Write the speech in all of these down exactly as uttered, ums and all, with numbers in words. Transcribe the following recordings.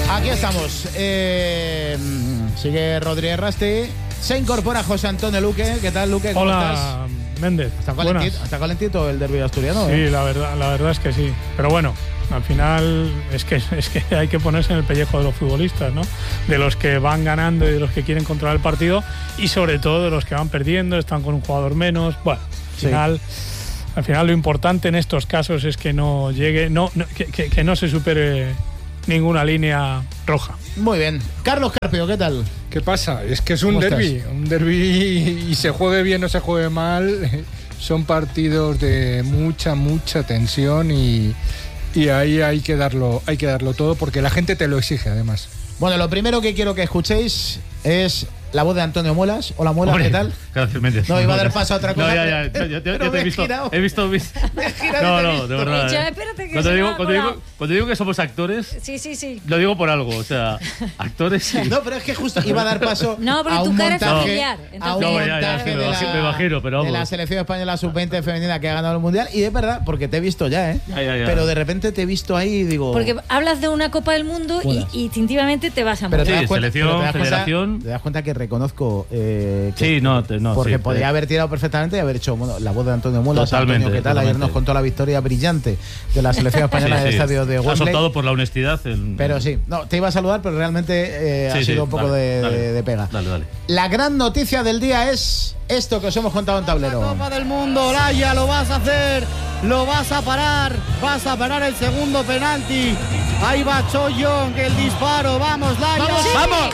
Aquí estamos. Eh, sigue Rodríguez Rasti. Se incorpora José Antonio Luque. ¿Qué tal, Luque? ¿Cómo Hola, estás? Méndez. ¿Está calentito, ¿Está calentito el derbi asturiano? Sí, ¿eh? la verdad, la verdad es que sí. Pero bueno, al final es que, es que hay que ponerse en el pellejo de los futbolistas, ¿no? De los que van ganando y de los que quieren controlar el partido y sobre todo de los que van perdiendo, están con un jugador menos. Bueno, al final, sí. al final lo importante en estos casos es que no llegue, no, no que, que, que no se supere ninguna línea roja. Muy bien. Carlos Carpio, ¿qué tal? ¿Qué pasa? Es que es un derbi, un derbi y se juegue bien o se juegue mal, son partidos de mucha, mucha tensión y, y ahí hay que darlo, hay que darlo todo porque la gente te lo exige además. Bueno, lo primero que quiero que escuchéis es la voz de Antonio Muelas. Hola, Muelas, ¿qué tal? Gracias, Méndez. No, iba a dar paso a otra cosa. No, ya, ya, ya, ya, ya, ya te he visto. Girado. He visto. visto. Me he girado no, y te he no, visto. de verdad. Ya, eh. espérate que cuando, se digo, me ha cuando, digo, colado. cuando digo que somos actores, Sí, sí, sí. lo digo por algo. O sea, actores y. No, pero es que justo iba a dar paso No, porque a tu un cara es montaje, familiar, a un entonces- No, ya, ya, montaje me de, imagino, la, me imagino, pero de vamos. la selección española sub veinte femenina que ha ganado el Mundial. Y es verdad, porque te he visto ya, ¿eh? Ya, ya, ya. Pero de repente te he visto ahí y digo... Porque hablas de una Copa del Mundo y, Buenas. y instintivamente te vas a Pero morir. te Sí, das cuenta- selección, pero te das cuenta- federación. Te das cuenta que reconozco eh, que- Sí, no, te- no, porque sí, podría te- haber tirado perfectamente y haber hecho bueno, la voz de Antonio Mulas. Totalmente, Antonio, ¿qué tal? Ayer totalmente. nos contó la victoria brillante de la selección española Sí, en el sí. estadio de Se ha Wembley. soltado por la honestidad. El... Pero sí, no, te iba a saludar, pero realmente eh, Sí, ha sí, sido un poco dale, de, dale. de pega. Dale, dale. La gran noticia del día es esto que os hemos contado en tablero. Copa del Mundo, Laia, lo vas a hacer, lo vas a parar, vas a parar el segundo penalti. Ahí va Choyón, que el disparo, vamos, Laia. ¡Vamos, Sí, vamos!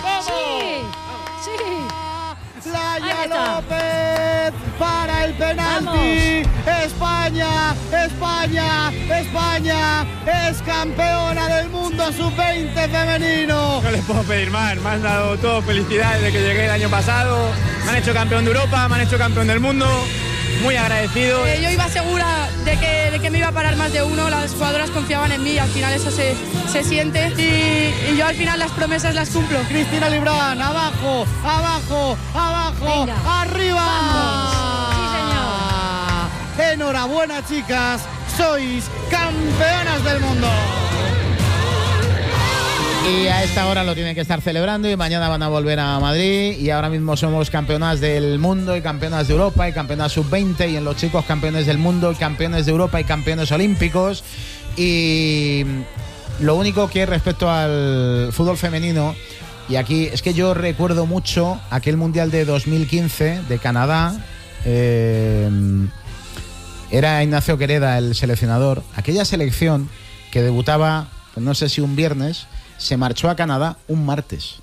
sí, sí. Ahí Laia está. López para el penalti. España, España, España es campeona del mundo sub veinte femenino. No les puedo pedir más, me han dado todo felicidades desde que llegué el año pasado, me han hecho campeón de Europa, me han hecho campeón del mundo, muy agradecido. Eh, yo iba segura de que, de que me iba a parar más de uno, las jugadoras confiaban en mí y al final eso se, se siente y, y yo al final las promesas las cumplo. Cristina Librán, abajo, abajo, abajo, Venga. arriba. Vamos. Sí, Enhorabuena, chicas, sois campeonas del mundo. Y a esta hora lo tienen que estar celebrando y mañana van a volver a Madrid y ahora mismo somos campeonas del mundo y campeonas de Europa y campeonas sub veinte y en los chicos campeones del mundo y campeones de Europa y campeones olímpicos. Y lo único que respecto al fútbol femenino, y aquí es que yo recuerdo mucho aquel Mundial de dos mil quince de Canadá, eh, era Ignacio Quereda el seleccionador, aquella selección que debutaba, no sé si un viernes, se marchó a Canadá un martes.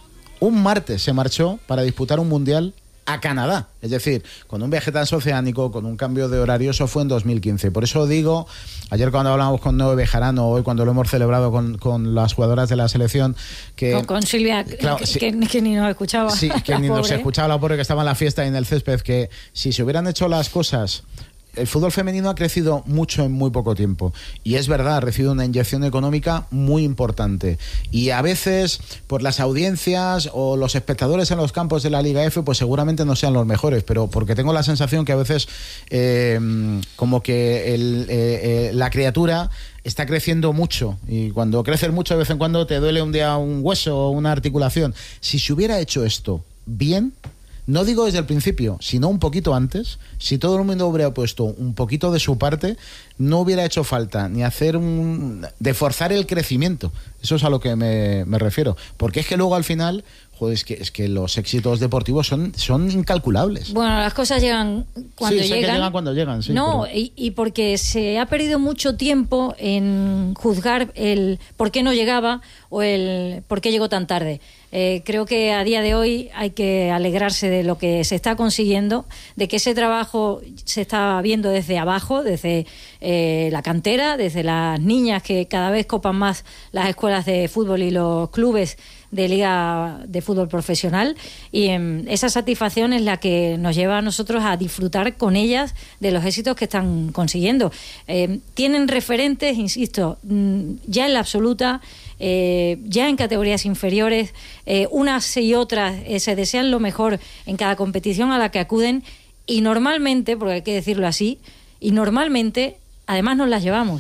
Un martes se marchó para disputar un mundial a Canadá. Es decir, con un viaje transoceánico, con un cambio de horario, eso fue en dos mil quince. Por eso digo, ayer cuando hablamos con Noé Bejarano, hoy cuando lo hemos celebrado con, con las jugadoras de la selección, que... Con, con Silvia, Claro, que, sí. que, que ni nos escuchaba. Sí, que la ni nos pobre. escuchaba la pobre que estaba en la fiesta y en el césped, que si se hubieran hecho las cosas... El fútbol femenino ha crecido mucho en muy poco tiempo y es verdad, ha recibido una inyección económica muy importante y a veces por las audiencias o los espectadores en los campos de la Liga F pues seguramente no sean los mejores, pero porque tengo la sensación que a veces eh, como que el, eh, eh, la criatura está creciendo mucho y cuando creces mucho de vez en cuando te duele un día un hueso o una articulación. Si se hubiera hecho esto bien, no digo desde el principio, sino un poquito antes, si todo el mundo hubiera puesto un poquito de su parte, no hubiera hecho falta ni hacer un... de forzar el crecimiento. Eso es a lo que me, me refiero. Porque es que luego al final, joder, es que, es que los éxitos deportivos son, son incalculables. Bueno, las cosas llegan cuando sí, sé llegan. que llegan cuando llegan, sí. No, pero- y, y porque se ha perdido mucho tiempo en juzgar el por qué no llegaba o el por qué llegó tan tarde. Eh, creo que a día de hoy hay que alegrarse de lo que se está consiguiendo, de que ese trabajo se está viendo desde abajo, desde eh, la cantera, desde las niñas que cada vez copan más las escuelas de fútbol y los clubes de liga de fútbol profesional, y eh, esa satisfacción es la que nos lleva a nosotros a disfrutar con ellas de los éxitos que están consiguiendo. Eh, tienen referentes, insisto, mm, ya en la absoluta, eh, ya en categorías inferiores, eh, unas y otras eh, se desean lo mejor en cada competición a la que acuden y normalmente, porque hay que decirlo así, y normalmente además nos las llevamos.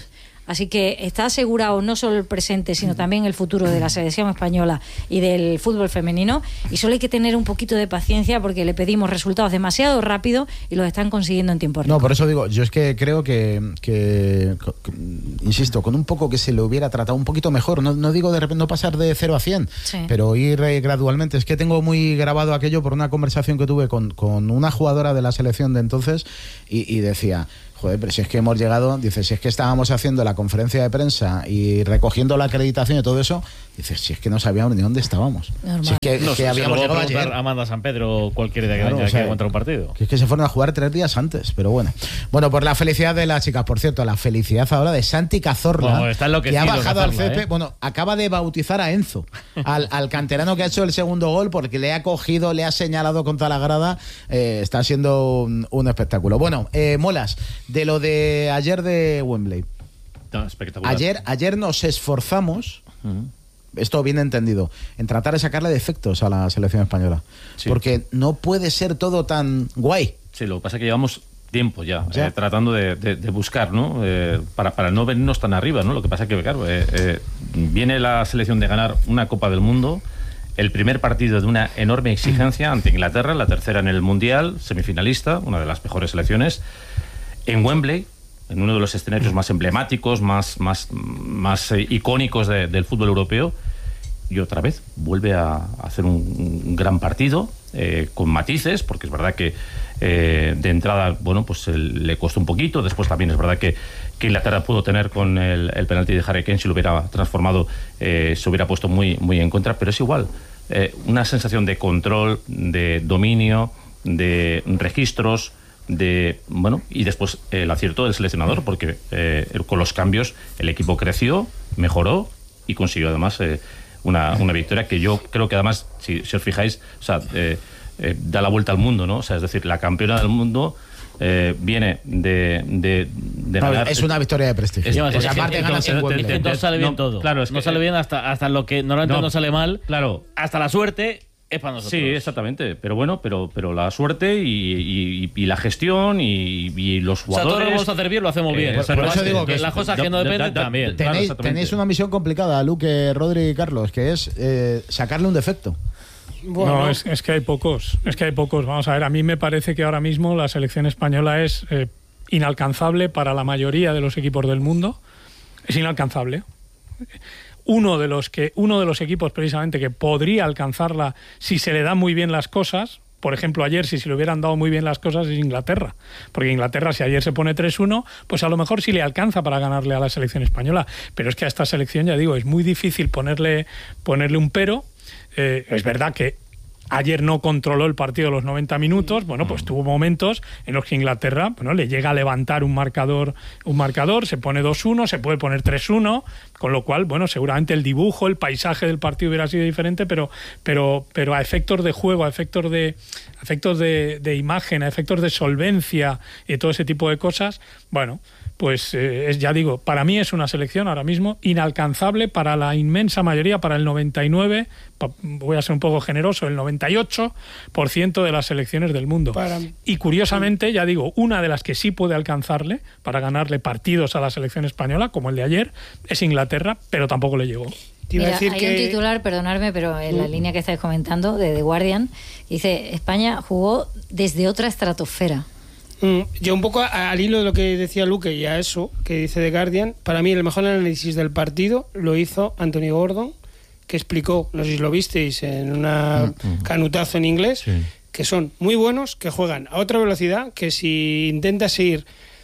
Así que está asegurado no solo el presente, sino también el futuro de la selección española y del fútbol femenino. Y solo hay que tener un poquito de paciencia porque le pedimos resultados demasiado rápido y los están consiguiendo en tiempo récord. No, por eso digo, yo es que creo que, que, que insisto, con un poco que se le hubiera tratado un poquito mejor, no, no digo de repente no pasar de cero a cien, sí. pero ir eh, gradualmente. Es que tengo muy grabado aquello por una conversación que tuve con, con una jugadora de la selección de entonces y, y decía... Joder, pero si es que hemos llegado, dice, si es que estábamos haciendo la conferencia de prensa y recogiendo la acreditación y todo eso, dice, si es que no sabíamos ni dónde estábamos. Si es que, no, que se habíamos lo llegado ayer. ayer. Amanda San Pedro, cualquier día que claro, venga o sea, que contra un partido. Que es que se fueron a jugar tres días antes, pero bueno. Bueno, por la felicidad de las chicas, por cierto, la felicidad ahora de Santi Cazorla, bueno, está que ha bajado al césped, ¿eh? bueno, acaba de bautizar a Enzo, al, al canterano que ha hecho el segundo gol, porque le ha cogido, le ha señalado contra la grada, eh, está siendo un, un espectáculo. Bueno, eh, Molas, de lo de ayer de Wembley. No, espectacular. Ayer, ayer nos esforzamos, uh-huh. esto bien entendido, en tratar de sacarle defectos a la selección española. Sí. Porque no puede ser todo tan guay. Sí, lo que pasa es que llevamos tiempo ya eh, tratando de, de, de buscar, ¿no? Eh, para, para no venirnos tan arriba, ¿no? Lo que pasa es que, claro, eh, eh, viene la selección de ganar una Copa del Mundo, el primer partido de una enorme exigencia ante Inglaterra, la tercera en el Mundial, semifinalista, una de las mejores selecciones, en Wembley, en uno de los escenarios más emblemáticos, más, más, más eh, icónicos de, del fútbol europeo, y otra vez vuelve a, a hacer un, un gran partido, eh, con matices, porque es verdad que eh, de entrada, bueno, pues el, le costó un poquito, después también es verdad que, que Inglaterra pudo tener con el, el penalti de Harry Kane, si lo hubiera transformado, eh, se hubiera puesto muy, muy en contra, pero es igual, eh, una sensación de control, de dominio, de registros, de bueno y después eh, el acierto del seleccionador, porque eh, con los cambios el equipo creció, mejoró y consiguió además eh, una, una victoria que yo creo que además, si, si os fijáis, o sea, eh, eh, da la vuelta al mundo, ¿no? O sea, es decir, la campeona del mundo eh, viene de, de, de no, ganar. Es una victoria de prestigio. Es, o es, sea, es, aparte es, ganas es, en es que no sale bien no, todo. Claro, es no que, sale bien hasta, hasta lo que normalmente no, no sale mal. Claro. Hasta la suerte. Es para nosotros. Sí, exactamente, pero bueno, pero pero la suerte y, y, y la gestión y, y los jugadores. O sea, todo lo vamos a hacer bien, lo hacemos bien. Eh, por, por eso digo que las cosas que no dependen da, da, también. Tenéis, claro, tenéis una misión complicada, Luque, Rodri y Carlos, que es eh, sacarle un defecto. Bueno. No, es, es que hay pocos, es que hay pocos. Vamos a ver, a mí me parece que ahora mismo la selección española es eh, inalcanzable para la mayoría de los equipos del mundo. Es inalcanzable. Uno de los que uno de los equipos precisamente que podría alcanzarla si se le dan muy bien las cosas, por ejemplo ayer si se le hubieran dado muy bien las cosas, es Inglaterra, porque Inglaterra si ayer se pone tres uno, pues a lo mejor sí le alcanza para ganarle a la selección española, pero es que a esta selección, ya digo, es muy difícil ponerle ponerle un pero. Eh, es verdad que ayer no controló el partido los noventa minutos, bueno, pues tuvo momentos en los que Inglaterra, bueno, le llega a levantar un marcador, un marcador, se pone dos uno, se puede poner tres uno, con lo cual, bueno, seguramente el dibujo, el paisaje del partido hubiera sido diferente, pero pero pero a efectos de juego, a efectos de a efectos de, de imagen, a efectos de solvencia y todo ese tipo de cosas, bueno, pues eh, es, ya digo, para mí es una selección ahora mismo inalcanzable para la inmensa mayoría, para el noventa y nueve, voy a ser un poco generoso, el noventa y ocho por ciento de las selecciones del mundo. Para... Y curiosamente, ya digo, una de las que sí puede alcanzarle para ganarle partidos a la selección española, como el de ayer, es Inglaterra, pero tampoco le llegó. Mira, hay que... un titular, perdonadme, pero en la línea que estáis comentando, de The Guardian, dice, España jugó desde otra estratosfera. Mm, yo un poco al hilo de lo que decía Luque y a eso que dice The Guardian, para mí el mejor análisis del partido lo hizo Anthony Gordon, que explicó, no sé si lo visteis en una mm, canutazo en inglés, sí, que son muy buenos, que juegan a otra velocidad, que si intentas ir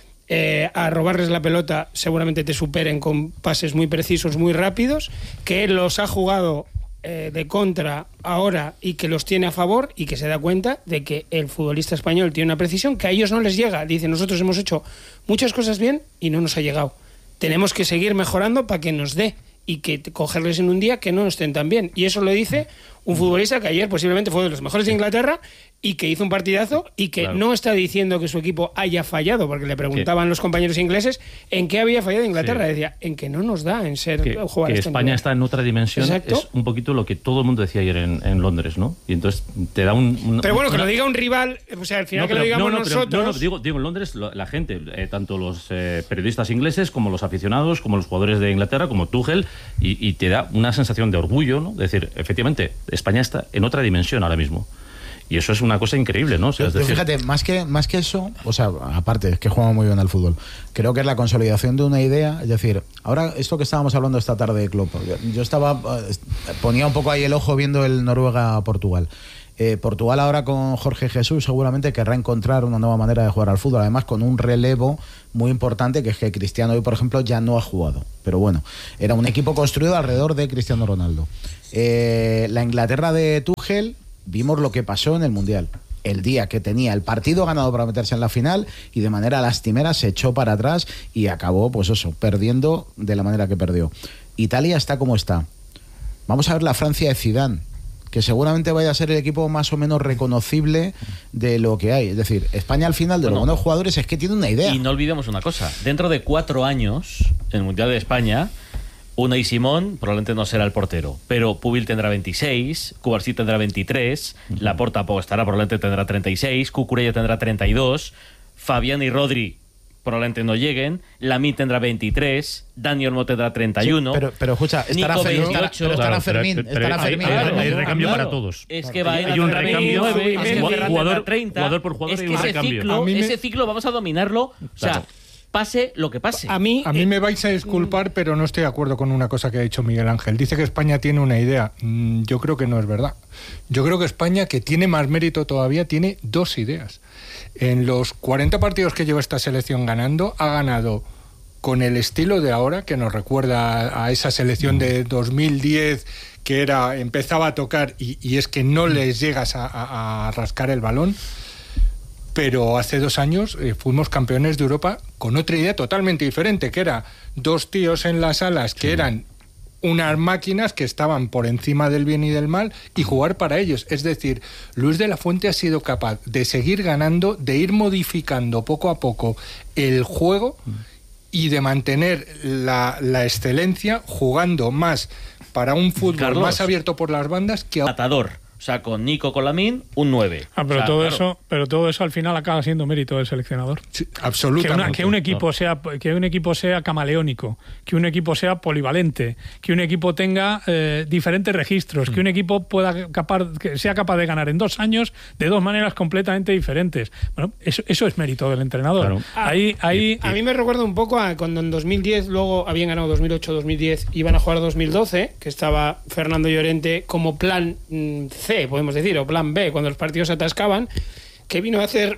eh, a robarles la pelota seguramente te superen con pases muy precisos, muy rápidos, que él los ha jugado eh, de contra ahora y que los tiene a favor, y que se da cuenta de que el futbolista español tiene una precisión que a ellos no les llega. Dice, nosotros hemos hecho muchas cosas bien y no nos ha llegado. Tenemos que seguir mejorando para que nos dé, y que cogerles en un día que no estén tan bien. Y eso lo dice Un futbolista que ayer posiblemente fue de los mejores de Inglaterra y que hizo un partidazo y que claro. no está diciendo que su equipo haya fallado, porque le preguntaban los compañeros ingleses en qué había fallado Inglaterra. Sí. Decía, en que no nos da en ser que, jugar que este España nivel. Está en otra dimensión. Exacto. Es un poquito lo que todo el mundo decía ayer en, en Londres, ¿no? Y entonces te da un... un pero bueno, una... que lo diga un rival, o sea, al final no, que pero, lo digamos no, no, nosotros... Pero, no, no, digo, digo en Londres lo, la gente, eh, tanto los eh, periodistas ingleses como los aficionados, como los jugadores de Inglaterra, como Tuchel, y, y te da una sensación de orgullo, ¿no? Es decir, efectivamente, España está en otra dimensión ahora mismo. Y eso es una cosa increíble, ¿no? O sea, es decir... Fíjate, más que, más que eso, o sea, aparte, es que jugamos muy bien al fútbol, creo que es la consolidación de una idea, es decir, ahora esto que estábamos hablando esta tarde de Klopp, yo estaba, ponía un poco ahí el ojo viendo el Noruega-Portugal. Eh, Portugal ahora con Jorge Jesús seguramente querrá encontrar una nueva manera de jugar al fútbol, además con un relevo muy importante, que es que Cristiano hoy, por ejemplo, ya no ha jugado, pero bueno, era un equipo construido alrededor de Cristiano Ronaldo. Eh, la Inglaterra de Tuchel, vimos lo que pasó en el Mundial. El día que tenía el partido ganado para meterse en la final y de manera lastimera se echó para atrás y acabó, pues eso, perdiendo de la manera que perdió. Italia está como está. Vamos a ver la Francia de Zidane, que seguramente vaya a ser el equipo más o menos reconocible de lo que hay. Es decir, España al final de bueno, los buenos jugadores es que tiene una idea. Y no olvidemos una cosa, dentro de cuatro años, en el Mundial de España, Unai Simón probablemente no será el portero, pero Pubil tendrá veintiséis, Cubarsí tendrá veintitrés, uh-huh. Laporta tampoco estará, probablemente tendrá treinta y seis, Cucurella tendrá treinta y dos, Fabián y Rodri probablemente no lleguen, Lamine tendrá veintitrés, Dani Olmo tendrá treinta y uno. Sí, pero, pero escucha, estará, Fer, estará, pero estará claro, Fermín. Pero, pero, estará hay, Fermín. Hay, Claro, hay recambio claro. para todos. Es que va a ir hay un recambio, nueve, es jugador, treinta, jugador por jugador es que hay un ese recambio. Ciclo, me... Ese ciclo vamos a dominarlo, o sea, claro. pase lo que pase. A mí, a mí eh, me vais a disculpar, pero no estoy de acuerdo con una cosa que ha dicho Miguel Ángel. Dice que España tiene una idea. Mm, yo creo que no es verdad. Yo creo que España, que tiene más mérito todavía, tiene dos ideas. En los cuarenta partidos que lleva esta selección ganando, ha ganado con el estilo de ahora, que nos recuerda a esa selección de dos mil diez, que era empezaba a tocar y, y es que no les llegas a, a, a rascar el balón. Pero hace dos años eh, fuimos campeones de Europa con otra idea totalmente diferente, que era dos tíos en las alas que sí. eran unas máquinas que estaban por encima del bien y del mal y jugar para ellos. Es decir, Luis de la Fuente ha sido capaz de seguir ganando, de ir modificando poco a poco el juego y de mantener la, la excelencia jugando más para un fútbol Carlos, más abierto por las bandas que... Matador. O sea, con Nico, con Lamine, un nueve. Ah, pero, o sea, todo claro. eso, pero todo eso al final acaba siendo mérito del seleccionador. Sí, absolutamente. Que, una, que, un equipo sea, que un equipo sea camaleónico, que un equipo sea polivalente, que un equipo tenga eh, diferentes registros, mm. que un equipo pueda capaz, que sea capaz de ganar en dos años de dos maneras completamente diferentes. Bueno, eso, eso es mérito del entrenador. Claro. Ahí, ahí, a mí me recuerda un poco a cuando en dos mil diez, luego habían ganado dos mil ocho, dos mil diez, iban a jugar dos mil doce, que estaba Fernando Llorente como plan mmm, C, podemos decir, o plan B, cuando los partidos se atascaban, que vino a hacer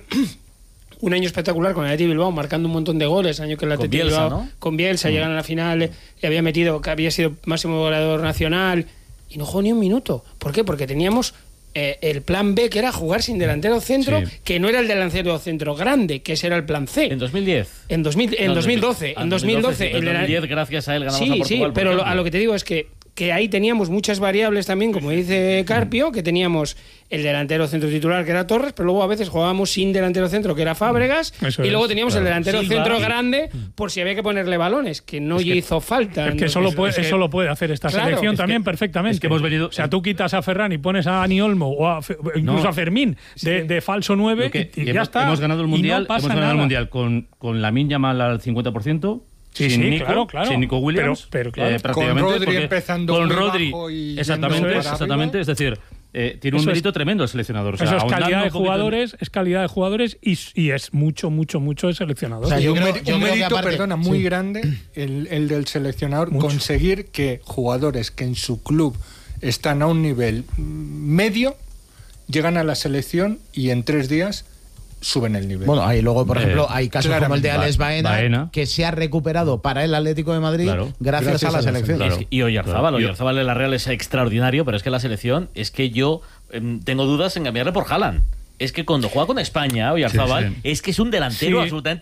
un año espectacular con el Athletic Bilbao, marcando un montón de goles, año que el Athletic Bilbao ¿no? con Bielsa mm. llegan a la final y había metido, que había sido máximo goleador nacional y no jugó ni un minuto. ¿Por qué? Porque teníamos eh, el plan B, que era jugar sin delantero centro, sí. que no era el delantero centro grande, que ese era el plan C. ¿En dos mil diez? En, dos mil, en no, dos mil doce. En dos mil doce. En dos mil diez, gracias a él ganamos sí, a Portugal. Sí, pero lo, a lo que te digo es que que ahí teníamos muchas variables también, como dice Carpio, que teníamos el delantero centro titular, que era Torres, pero luego a veces jugábamos sin delantero centro, que era Fábregas, eso y luego es, teníamos claro. el delantero Silva, centro sí. grande, por si había que ponerle balones, que no es que, hizo falta. Es que eso lo puede, eso lo puede hacer esta claro, selección también que, perfectamente. Es que hemos venido, o sea, tú quitas a Ferran y pones a Dani Olmo, o a, incluso no, a Fermín, de, de falso nueve, que, y, y ya hemos, está. Hemos ganado el Mundial, no hemos ganado nada. el Mundial con, con Lamine Yamal al cincuenta por ciento. Sí, sin sí, Nico, claro, claro. sin Nico Williams, pero, pero claro. eh, prácticamente, con Rodri empezando con muy Rodri, bajo y exactamente, exactamente, es decir, eh, tiene eso un mérito es, tremendo el seleccionador. O sea, eso es calidad de jugadores, de... es calidad de jugadores y, y es mucho, mucho, mucho de seleccionador. O sea, yo un, creo, mérito, yo un creo mérito, aparte, perdona, muy sí. grande el, el del seleccionador, mucho. Conseguir que jugadores que en su club están a un nivel medio llegan a la selección y en tres días suben el nivel. Bueno, ahí luego, por eh, ejemplo, hay casos como el de Alex Baena, Baena, que se ha recuperado para el Atlético de Madrid claro, gracias, gracias a la, a la selección. Claro. Y Oyarzábal, Oyarzábal de la Real es extraordinario, pero es que la selección, es que yo eh, tengo dudas en cambiarle por Haaland. es que cuando juega con España, Oyarzábal, sí, sí. es que es un delantero sí,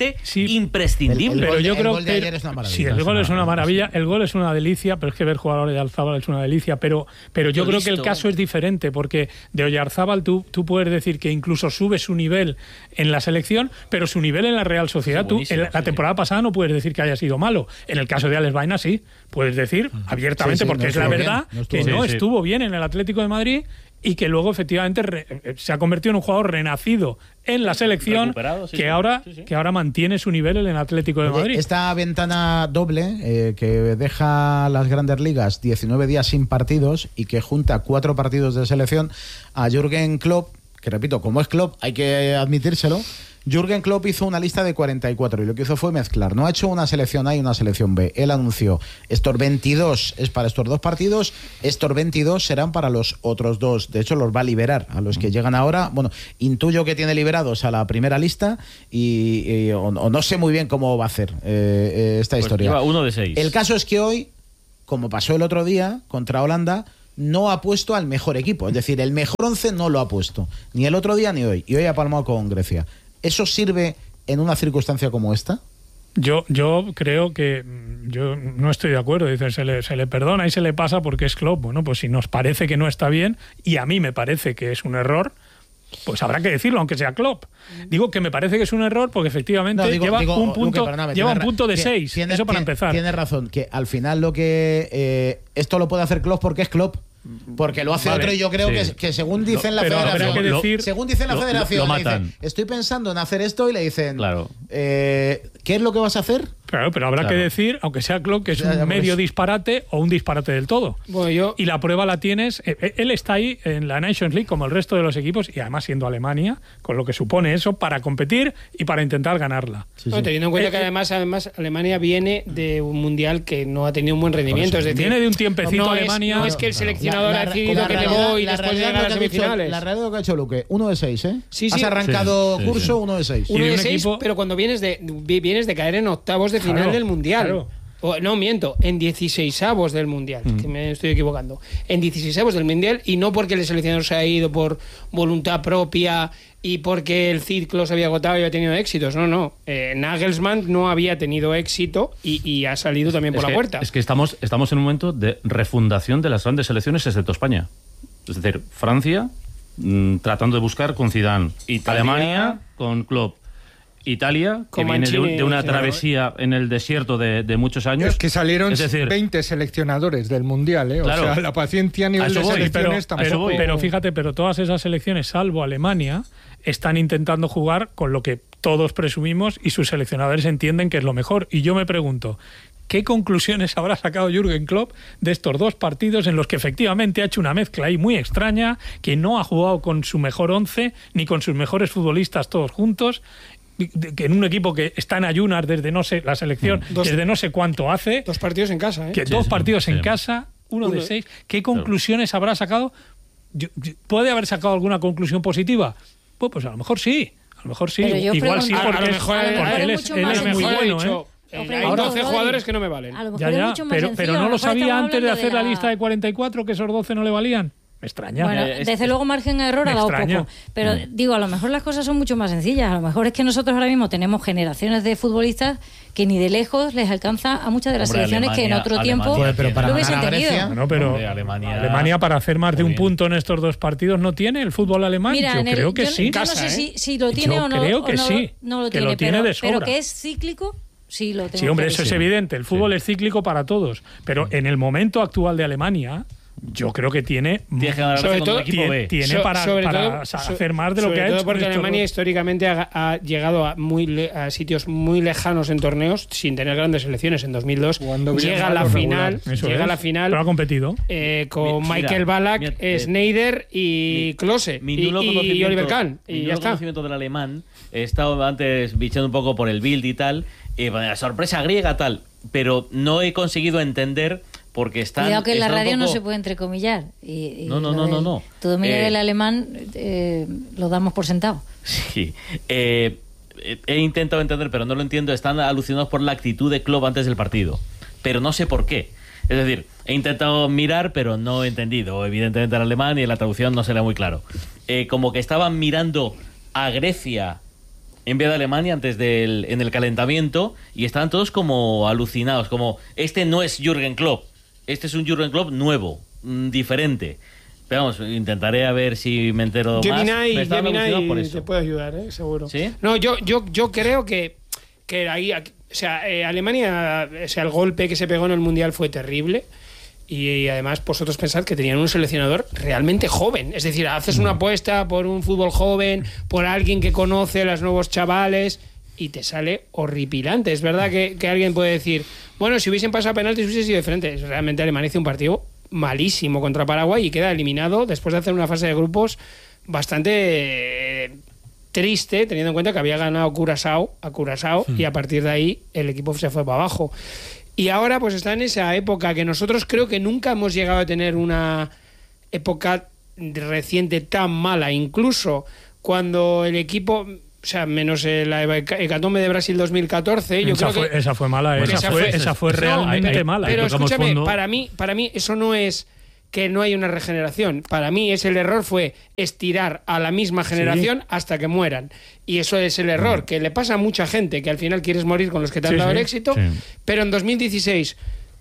Oyarzábal es una delicia, pero, pero yo, yo creo listo. que el caso es diferente, porque de Oyarzábal tú, tú puedes decir que incluso sube su nivel en la selección, pero su nivel en la Real Sociedad, tú, en la, la temporada sí. pasada no puedes decir que haya sido malo. En el caso de Alex Baena sí, puedes decir abiertamente, sí, sí, porque no es la verdad bien, no que bien, no sí, estuvo bien en el Atlético de Madrid y que luego efectivamente re, se ha convertido en un jugador renacido en la selección sí, que sí. ahora sí, sí. que ahora mantiene su nivel en el Atlético de Madrid. Esta ventana doble eh, que deja las Grandes Ligas diecinueve días sin partidos y que junta cuatro partidos de selección a Jürgen Klopp, que repito, como es Klopp, hay que admitírselo. Jürgen Klopp hizo una lista de cuarenta y cuatro y lo que hizo fue mezclar. No ha hecho una selección A y una selección B. Él anunció, estos veintidós es para estos dos partidos, estos veintidós serán para los otros dos. De hecho, los va a liberar a los que llegan ahora. Bueno, intuyo que tiene liberados a la primera lista y, y o, o no sé muy bien cómo va a hacer eh, esta pues historia. Lleva uno de seis. El caso es que hoy, como pasó el otro día contra Holanda, no ha puesto al mejor equipo. Es decir, el mejor once no lo ha puesto. Ni el otro día ni hoy. Y hoy ha palmado con Grecia. ¿Eso sirve en una circunstancia como esta? Yo, yo creo que yo no estoy de acuerdo. Dicen, se le, se le perdona y se le pasa porque es Klopp. Bueno, pues si nos parece que no está bien, y a mí me parece que es un error, pues habrá que decirlo, aunque sea Klopp. Digo que me parece que es un error porque efectivamente no, digo, lleva, digo, un punto, Luque, perdóname, lleva un punto de seis. Tiene, Eso para tiene, empezar. Tienes razón, que al final lo que eh, esto lo puede hacer Klopp porque es Klopp. Porque lo hace vale, otro y yo creo sí. que, que según dicen la pero, federación, pero que decir, según dicen la lo, federación, lo, lo le dicen, estoy pensando en hacer esto y le dicen, claro. eh, ¿qué es lo que vas a hacer? Claro, pero habrá claro. que decir, aunque sea Klopp, que es ya, ya, un medio pues. disparate o un disparate del todo. Bueno, yo... Y la prueba la tienes, eh, él está ahí en la Nations League como el resto de los equipos y además siendo Alemania, con lo que supone eso para competir y para intentar ganarla. Sí, sí. No, teniendo en cuenta eh, que además, además Alemania viene de un mundial que no ha tenido un buen rendimiento. Es decir, viene de un tiempecito no Alemania. Es, no es que el seleccionador la, ha decidido la, que la, te voy y después de llegar a las semifinales. La realidad que ha hecho Luque, uno de seis, ¿eh? Sí, sí. Has arrancado sí, sí, curso, sí. uno de seis. Uno de de un seis, equipo... pero cuando vienes de vienes de caer en octavos de final claro, del mundial. Claro. O, no, miento, en dieciseisavos del mundial, mm. que me estoy equivocando. En dieciseisavos del mundial, y no porque el seleccionador se ha ido por voluntad propia y porque el ciclo se había agotado y había tenido éxitos. No, no. Eh, Nagelsmann no había tenido éxito y, y ha salido también por es la que, puerta. Es que estamos, estamos en un momento de refundación de las grandes selecciones, excepto España. Es decir, Francia mmm, tratando de buscar con Zidane, Italia, Alemania con Klopp. Italia, que viene de, de una travesía en el desierto de, de muchos años. Es que salieron es decir, veinte seleccionadores del Mundial, ¿eh? Claro, o sea, la paciencia a nivel de voy, selecciones pero, tampoco... pero, pero fíjate, pero todas esas selecciones, salvo Alemania, están intentando jugar con lo que todos presumimos y sus seleccionadores entienden que es lo mejor. Y yo me pregunto, ¿qué conclusiones habrá sacado Jürgen Klopp de estos dos partidos en los que efectivamente ha hecho una mezcla ahí muy extraña, que no ha jugado con su mejor once ni con sus mejores futbolistas todos juntos? Que en un equipo que está en ayunas desde no sé la selección dos, desde no sé cuánto hace dos partidos en casa, ¿eh? que sí, dos sí, partidos sí. en casa uno, uno de seis. ¿Qué conclusiones claro. habrá sacado? ¿Puede haber sacado alguna conclusión positiva? Pues, pues a lo mejor sí, a lo mejor sí, igual sí porque, a lo mejor, es, porque él es, él es muy bueno, dicho, ¿eh? Hay doce jugadores que no me valen. Ya, ya, pero, pero no lo sabía antes de hacer de la... la lista de cuarenta y cuatro que esos doce no le valían. Me extraña. Bueno, eh, desde es, luego margen de error ha dado extraña. poco. Pero mm. digo, a lo mejor las cosas son mucho más sencillas. A lo mejor es que nosotros ahora mismo tenemos generaciones de futbolistas que ni de lejos les alcanza a muchas de las Hombre, selecciones Alemania, que en otro Alemania, tiempo pues, pero para lo hubiesen tenido. Bueno, pero Hombre, Alemania, Alemania para hacer más de un bien. punto en estos dos partidos no tiene el fútbol alemán. Mira, yo el, creo que yo, sí. Yo Casa, no sé ¿eh? si, si lo tiene yo o no. creo que o no, sí. No lo que tiene, lo tiene pero, de sobra. pero que es cíclico. Sí, lo sí, hombre, eso es evidente. El fútbol sí. es cíclico para todos. Pero en el momento actual de Alemania, yo creo que tiene tiene, sobre todo, equipo B. tiene so, para, sobre para todo, hacer más de lo que ha hecho. Porque Alemania históricamente ha, ha llegado a, muy, a sitios muy lejanos en torneos sin tener grandes selecciones. En dos mil dos llega a la final, llega a la final. Pero ha competido eh, con mira, Michael Ballack, mira, eh, Schneider y Klose y, y Oliver Kahn. Mi y nulo ya está. conocimiento del alemán, he estado antes bichando un poco por el Bild y tal, y bueno, la sorpresa griega tal, pero no he conseguido entender. Porque están, Cuidado que en la radio poco... no se puede entrecomillar. Y, y no, no, no, del, no, no. Tu dominio eh, del alemán eh, lo damos por sentado. Sí. Eh, he intentado entender, pero no lo entiendo. Están alucinados por la actitud de Klopp antes del partido. Pero no sé por qué. Es decir, he intentado mirar, pero no he entendido. Evidentemente el alemán y en la traducción no se le da muy claro. Eh, como que estaban mirando a Grecia en vez de Alemania antes del en el calentamiento y estaban todos como alucinados, como este no es Jürgen Klopp, este es un Jürgen Klopp nuevo, mmm, diferente. Pero vamos, intentaré a ver si me entero Gemini, más. Me estaba Gemini por eso. te puede ayudar, ¿eh? Seguro. ¿Sí? No, yo, yo, yo creo que, que ahí, o sea, eh, Alemania, o sea, el golpe que se pegó en el Mundial fue terrible. Y, y además vosotros pensad que tenían un seleccionador realmente joven. Es decir, haces una apuesta por un fútbol joven, por alguien que conoce a los nuevos chavales y te sale horripilante. Es verdad que, que alguien puede decir, bueno, si hubiesen pasado penaltis hubiese sido diferente. Realmente Alemania hizo un partido malísimo contra Paraguay y queda eliminado después de hacer una fase de grupos bastante eh, triste, teniendo en cuenta que había ganado Curazao a Curazao sí. y a partir de ahí el equipo se fue para abajo. Y ahora pues está en esa época que nosotros creo que nunca hemos llegado a tener una época reciente tan mala, incluso cuando el equipo... O sea, menos la hecatombe de Brasil dos mil catorce. Yo esa, creo fue, que, esa fue mala, esa, esa, fue, esa fue realmente no, hay, mala. Pero escúchame, para mí, para mí eso no es que no hay una regeneración. Para mí ese el error fue estirar a la misma generación sí. hasta que mueran. Y eso es el error, que le pasa a mucha gente, que al final quieres morir con los que te han sí, dado sí. el éxito. Sí. Pero en dos mil dieciséis...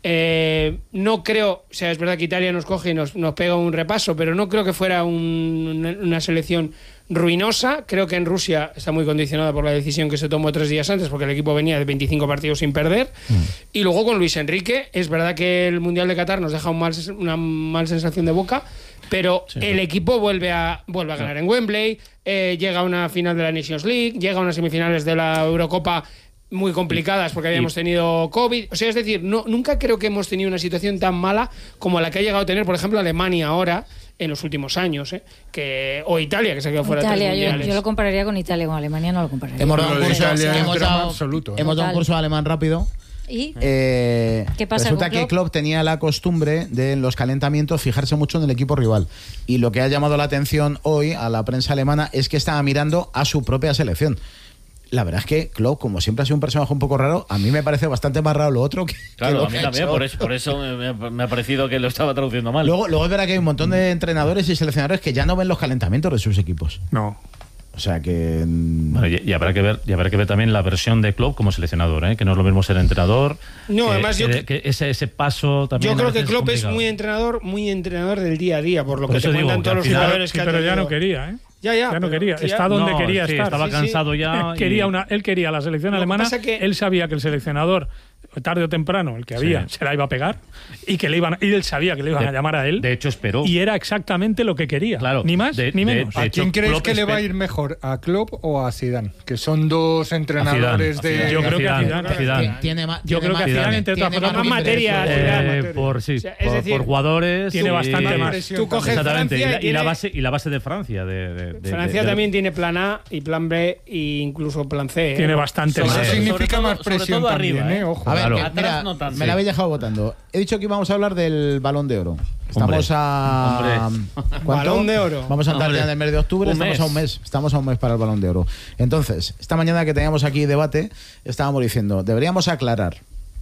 Eh, no creo, o sea, es verdad que Italia nos coge y nos, nos pega un repaso, pero no creo que fuera un, una selección ruinosa. Creo que en Rusia está muy condicionada por la decisión que se tomó tres días antes, porque el equipo venía de veinticinco partidos sin perder. Mm. Y luego con Luis Enrique, es verdad que el Mundial de Qatar nos deja un mal, una mal sensación de boca, pero sí, el sí. equipo vuelve a, vuelve a ganar sí. en Wembley, eh, llega a una final de la Nations League, llega a unas semifinales de la Eurocopa muy complicadas porque habíamos tenido COVID. O sea, es decir, no, nunca creo que hemos tenido una situación tan mala como la que ha llegado a tener, por ejemplo, Alemania ahora en los últimos años, ¿eh? que o Italia, que se ha quedado fuera Italia, de tres mundiales. Yo, yo lo compararía con Italia, con Alemania no lo compararía. Hemos dado un curso, Italia, hemos dado, absoluto, ¿eh? hemos dado un curso de alemán rápido. ¿Y? Eh, ¿Qué pasa resulta con Klopp? que Klopp tenía la costumbre de en los calentamientos fijarse mucho en el equipo rival. Y lo que ha llamado la atención hoy a la prensa alemana es que estaba mirando a su propia selección. La verdad es que Klopp, como siempre ha sido un personaje un poco raro, a mí me parece bastante más raro lo otro que, claro, que lo a mí que también, ha por eso, por eso me, me ha parecido que lo estaba traduciendo mal. Luego, luego es verdad que hay un montón de entrenadores y seleccionadores que ya no ven los calentamientos de sus equipos. No. O sea que... Bueno, y, y, habrá que ver, y habrá que ver también la versión de Klopp como seleccionador, ¿eh? Que no es lo mismo ser entrenador. No, que, además yo... Que, que ese, ese paso también... Yo creo que es Klopp complicado. es muy entrenador, muy entrenador del día a día, por lo por que te digo, cuentan todos los final, jugadores sí, que ha pero tenido. ya no quería, ¿eh? Ya, ya, ya no quería, ya, está donde no, quería sí, estar. Estaba sí, cansado sí. ya. Y... Quería una, él quería la selección Lo que alemana. pasa que- Él sabía que el seleccionador, tarde o temprano, el que había, Sí. se la iba a pegar y que le iban, y él sabía que le iban De- a llamar a él. De hecho, esperó. Y era exactamente lo que quería. Claro, Ni más de- ni de- menos. de ¿A hecho, quién crees Klopp que le va a esper- ir mejor? ¿A Klopp o a Zidane? Que son dos entrenadores a de... Zidane. Yo creo que a Zidane. a Zidane. Tiene más, Yo tiene creo más- que tiene- Zidane, entre otras tiene cosas, más timbre, materia, eso. Zidane. Eh, por sí, O sea, es por, decir, por jugadores tiene y- bastante y- más. Tú coges Exactamente, Francia y, y la, y tiene- la base y la base de Francia de, de- de- Francia de- de- también tiene plan A y plan B e incluso plan C. ¿eh? Tiene bastante Eso más. Sobre significa todo- más sobre presión todo también, arriba, ¿eh? ¿eh? Ojo. A ver, Claro. que, Atrás mira, no tanto. me la habéis dejado votando. He dicho que íbamos a hablar del Balón de Oro. Estamos Hombre. a... Hombre. ¿cuánto? Balón de Oro. Vamos a entrar Hombre. ya en el mes de octubre, Un estamos mes. a un mes. Estamos a un mes para el Balón de Oro. Entonces, esta mañana que teníamos aquí debate, estábamos diciendo, deberíamos aclarar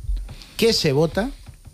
qué se vota,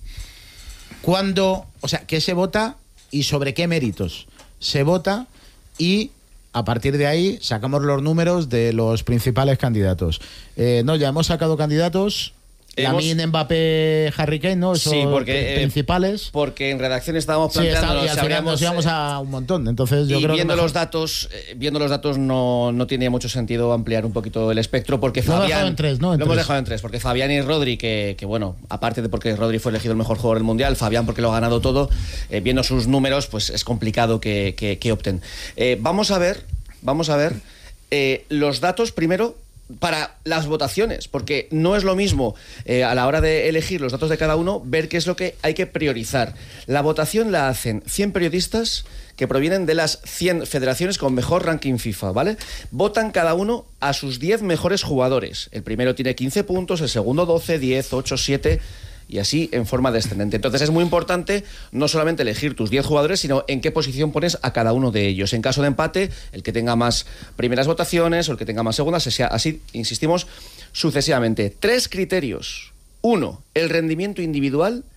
cuándo, o sea, qué se vota y sobre qué méritos se vota, y a partir de ahí sacamos los números de los principales candidatos. Eh, no, ya hemos sacado candidatos. Hemos- Lamine, Mbappé, Harry Kane, ¿no? Esos Sí, porque, eh, principales. Porque en redacción estábamos Sí, está, planteando y al final nos íbamos a un montón. Entonces yo y creo viendo que los mejor- datos, eh, viendo los datos no, no tiene mucho sentido ampliar un poquito el espectro porque Lo hemos Fabián dejado en tres, ¿no? En lo hemos tres. dejado en tres porque Fabián y Rodri que, que bueno, aparte de porque Rodri fue elegido el mejor jugador del mundial, Fabián porque lo ha ganado todo, eh, viendo sus números pues es complicado que, que, que opten. Eh, vamos a ver, vamos a ver eh, los datos primero para las votaciones, porque no es lo mismo eh, a la hora de elegir los datos de cada uno, ver qué es lo que hay que priorizar. La votación la hacen cien periodistas que provienen de las cien federaciones con mejor ranking FIFA, ¿vale? Votan cada uno a sus diez mejores jugadores. El primero tiene quince puntos, el segundo doce, diez, ocho, siete... y así en forma descendente. Entonces es muy importante no solamente elegir tus diez jugadores, sino en qué posición pones a cada uno de ellos. En caso de empate, el que tenga más primeras votaciones o el que tenga más segundas, así, insistimos, sucesivamente. Tres criterios. Uno, el rendimiento individual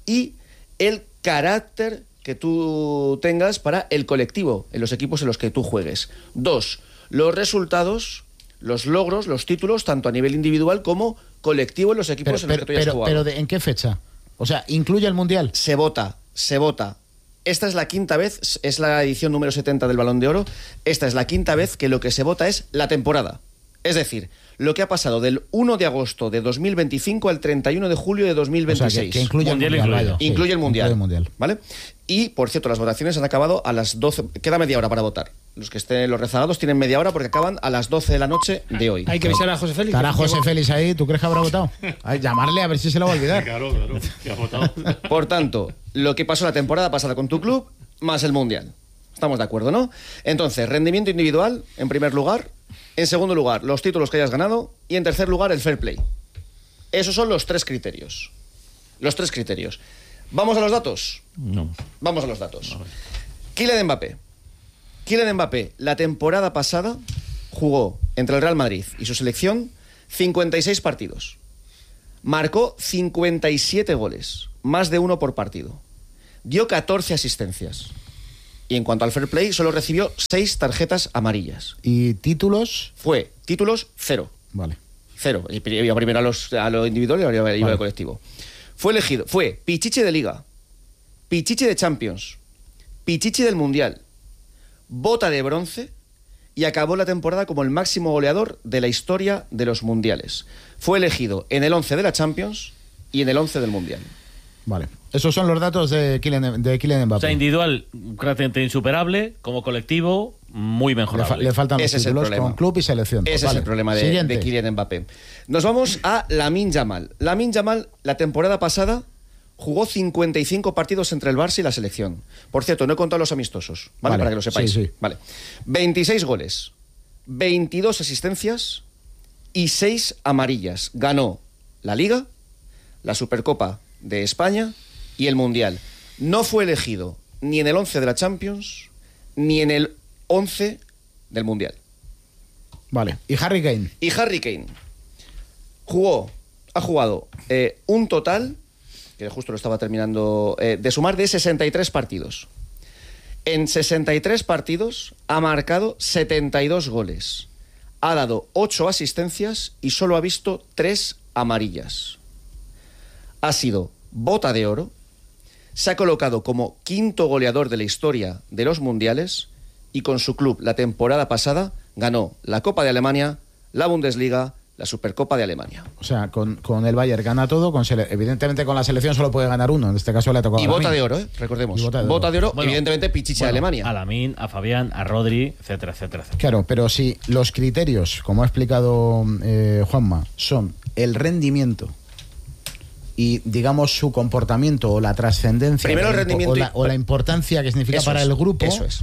y el carácter que tú tengas para el colectivo, en los equipos en los que tú juegues. Dos, los resultados, los logros, los títulos, tanto a nivel individual como colectivo en los equipos pero, en los pero, que tú hayas pero, jugado. Pero de, ¿en qué fecha? O sea, ¿incluye el Mundial? Se vota, se vota. Esta es la quinta vez, es la edición número setenta del Balón de Oro, esta es la quinta vez que lo que se vota es la temporada. Es decir, lo que ha pasado del uno de agosto de dos mil veinticinco al treinta y uno de julio de dos mil veintiséis. O sea, que, que incluye mundial el Mundial. Vaya, incluye, sí, el mundial, incluye el Mundial. ¿Vale? Y, por cierto, las votaciones han acabado a las doce. Queda media hora para votar. Los que estén, los rezagados tienen media hora porque acaban a las doce de la noche de hoy. Hay que avisar a José Félix. ¿Estará José Félix ahí? ¿Tú crees que habrá votado? Ay, llamarle a ver si se lo va a olvidar. Claro, claro, que ha votado. Por tanto, lo que pasó la temporada pasada con tu club, más el mundial. Estamos de acuerdo, ¿no? Entonces, rendimiento individual, en primer lugar. En segundo lugar, los títulos que hayas ganado. Y en tercer lugar, el fair play. Esos son los tres criterios. Los tres criterios. ¿Vamos a los datos? No. Vamos a los datos. Kylian Mbappé. Kylian Mbappé, la temporada pasada, jugó entre el Real Madrid y su selección cincuenta y seis partidos. Marcó cincuenta y siete goles, más de uno por partido. Dio catorce asistencias. Y en cuanto al fair play, solo recibió seis tarjetas amarillas. ¿Y títulos? Fue títulos cero. Vale. Cero. Iba primero a, los, a lo individual y ahora iba, iba vale. al colectivo. Fue elegido, fue Pichichi de Liga, Pichichi de Champions, Pichichi del Mundial, bota de bronce y acabó la temporada como el máximo goleador de la historia de los mundiales. Fue elegido en el once de la Champions y en el once del Mundial. Vale. Esos son los datos de Kylian, de Kylian Mbappé. O sea, individual, prácticamente insuperable, como colectivo, muy mejorable. Le, fa le faltan Ese los títulos es con club y selección. Ese vale. es el problema de, de Kylian Mbappé. Nos vamos a Lamine Yamal. Lamine Yamal, la temporada pasada, jugó cincuenta y cinco partidos entre el Barça y la selección. Por cierto, no he contado los amistosos, ¿vale? Vale. Para que lo sepáis. Sí, sí. Vale. veintiséis goles, veintidós asistencias y seis amarillas. Ganó la Liga, la Supercopa de España y el Mundial. No fue elegido ni en el once de la Champions ni en el once del Mundial. Vale. ¿Y Harry Kane? Y Harry Kane jugó, ha jugado eh, un total, que justo lo estaba terminando eh, de sumar, de sesenta y tres partidos. En sesenta y tres partidos ha marcado setenta y dos goles. Ha dado ocho asistencias y solo ha visto tres amarillas. Ha sido bota de oro. Se ha colocado como quinto goleador de la historia de los mundiales y con su club la temporada pasada ganó la Copa de Alemania, la Bundesliga, la Supercopa de Alemania. O sea, con, con el Bayern gana todo, con sele evidentemente con la selección solo puede ganar uno, en este caso le ha tocado Y a bota Lamine. de oro, ¿eh? Recordemos. Y bota de bota oro. de oro, Bueno, evidentemente Pichichi bueno, de Alemania. A Lamine, a Fabián, a Rodri, etcétera, etcétera, etcétera. Claro, pero si los criterios, como ha explicado eh, Juanma, son el rendimiento y, digamos, su comportamiento o la trascendencia Primero el o, rendimiento o, y- la, o la importancia que significa Eso para es, el grupo. Eso es.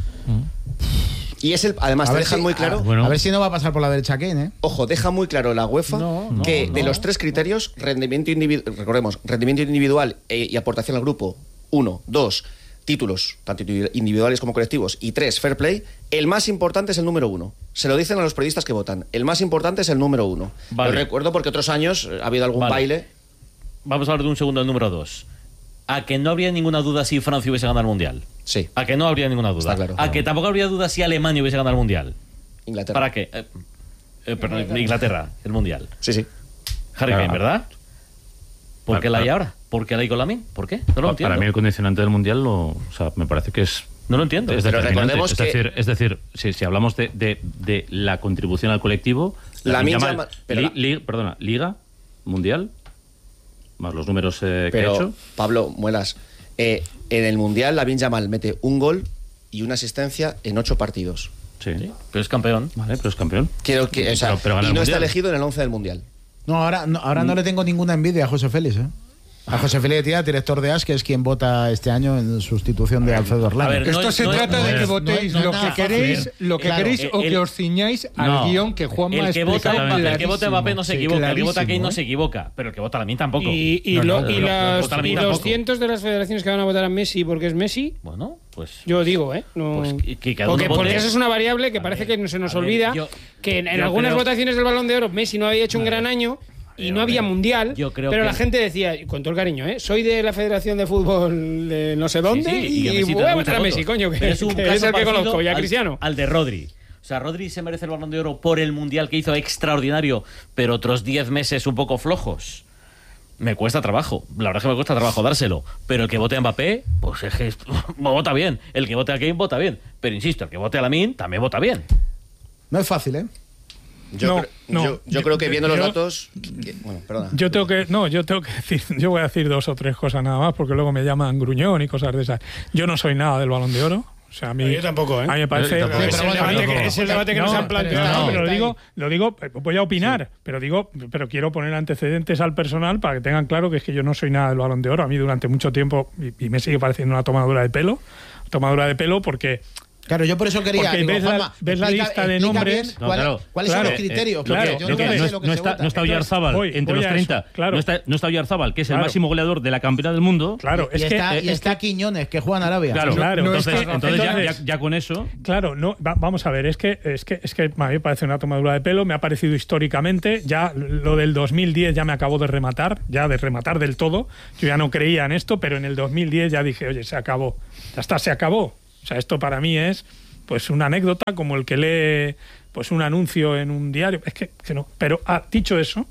Y es el, además, A te ver, dejan si, muy claro. a, Bueno. a ver si no va a pasar por la derecha Kane, ¿eh? Ojo, deja muy claro la UEFA No, no, que no, de los tres criterios, rendimiento individual, recordemos, rendimiento individual e- y aportación al grupo, uno, dos, títulos, tanto individuales como colectivos, y tres, fair play, el más importante es el número uno. Se lo dicen a los periodistas que votan. El más importante es el número uno. Vale. Lo recuerdo porque otros años eh, ha habido algún Vale. baile. Vamos a hablar de un segundo del número dos. A que no habría ninguna duda si Francia hubiese ganado el Mundial. Sí. A que no habría ninguna duda. Está claro. A que tampoco habría duda si Alemania hubiese ganado el Mundial. Inglaterra. ¿Para qué? Eh, eh, perdón, Inglaterra. Inglaterra, el Mundial. Sí, sí. Harry Claro. Kane, ¿verdad? ¿Por Para- qué la hay para- ahora? ¿Por qué la hay con Lamine? ¿Por qué? No lo Pa- entiendo. Para mí el condicionante del Mundial lo, o sea, me parece que es No lo entiendo. es Pero determinante. recordemos es que- decir, es decir si, si hablamos de, de, de la contribución al colectivo, Lamine Yamal- Yamal- pero li- la- li- perdona, Liga, Mundial, más los números eh, que ha Pero, hecho. Pablo, muelas. Eh, en el Mundial, Lamine Yamal mete un gol y una asistencia en ocho partidos. Sí. Sí, pero es campeón. Vale, pero es campeón. Quiero que, o sea, Pero- pero gana y el no está Mundial. elegido en el once del Mundial. No, ahora, no, ahora no le tengo ninguna envidia a José Félix, ¿eh? A José Félix Díaz, director de A S, que es quien vota este año en sustitución de Alfredo Orlando. A ver, Esto no es- se no es- trata no de es- que no votéis es- no es lo nada que queréis, fácil. lo que Claro, queréis o el- que os ciñáis al No. guión que Juanma ha El que vota explicado Mbappé, el que clarísimo. vota Mbappé no se Sí, equivoca, el que vota Kane clarísimo, no ¿eh? se equivoca, pero el que vota Lamine tampoco. Y, y, No, lo- no, y no, las- vota y Lamine los tampoco. cientos de las federaciones que van a votar a Messi porque es Messi, Bueno, pues yo digo, ¿eh? No, Pues que- que cada porque, uno vote. porque eso es una variable que A parece ver, que se nos a ver, olvida yo- que en, en yo algunas creo- votaciones del Balón de Oro Messi no había hecho un A gran ver. año y no había mundial, yo creo pero que... la gente decía, con todo el cariño, ¿eh? soy de la Federación de Fútbol de no sé dónde Sí, sí, y, y, y voy a votar a Messi, coño, que, es, un que caso es el que parecido conozco, y a al- Cristiano. Al de Rodri. O sea, Rodri se merece el Balón de Oro por el Mundial que hizo extraordinario, pero otros diez meses un poco flojos. Me cuesta trabajo. La verdad es que me cuesta trabajo dárselo. Pero el que vote a Mbappé, pues es que vota bien. El que vote a Kane vota bien. Pero insisto, el que vote a Lamine también vota bien. No es fácil, ¿eh? Yo, No, cre- no, yo, yo yo- creo que viendo los yo- datos. que- bueno, perdona. Yo tengo que, no, yo tengo que decir, yo voy a decir dos o tres cosas nada más, porque luego me llaman gruñón y cosas de esas. Yo no soy nada del Balón de Oro. O sea, a mí, Yo tampoco, ¿eh? A mí me parece. Yo tampoco. Es el debate que, es el debate que nos han planteado. No, ahí, pero lo está digo, lo digo, voy a opinar, pero digo, pero quiero poner antecedentes al personal para que tengan claro que es que yo no soy nada del Balón de Oro. A mí durante mucho tiempo, y, y me sigue pareciendo una tomadura de pelo, tomadura de pelo porque. Claro, yo por eso quería. Porque digo, ves la- Juanma, ves la explica- lista de explica nombres. bien No, cuál- claro. ¿Cuáles Claro, son los criterios? claro, Porque yo lo que no no sé es- lo que no se está, vota. no está Entonces, Oyarzábal voy- entre voy los a treinta. eso, claro. no, está, no está Oyarzábal, que es Claro. el máximo goleador de la campeona del mundo. Claro, Y es que. está, y es está Quiñones, que juega en Arabia. Claro, Claro, no es entonces, que- entonces ya, entonces- ya- ya con eso. Claro, no, va- vamos a ver, es que, es que es que a mí me parece una tomadura de pelo, me ha parecido históricamente, ya lo del dos mil diez ya me acabó de rematar, ya de rematar del todo. Yo ya no creía en esto, pero en el dos mil diez ya dije, oye, se acabó. Ya está, se acabó. O sea, esto para mí es pues una anécdota como el que lee pues un anuncio en un diario. Es que, que no. Pero ah, dicho eso,